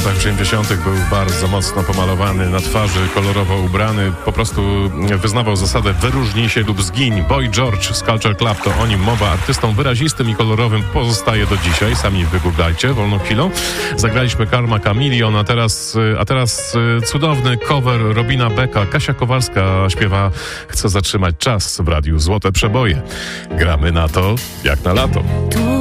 latach 80. był bardzo mocno pomalowany, na twarzy kolorowo ubrany, po prostu wyznawał zasadę wyróżnij się lub zgiń. Boy George z Culture Club, to o nim mowa. Artystą wyrazistym i kolorowym pozostaje do dzisiaj. Sami wygooglajcie wolną chwilą. Zagraliśmy Karma Chameleon, a teraz cudowny cover Robina Becka. Kasia Kowalska śpiewa Chcę zatrzymać czas w radiu Złote Przeboje. Gramy na to jak na lato.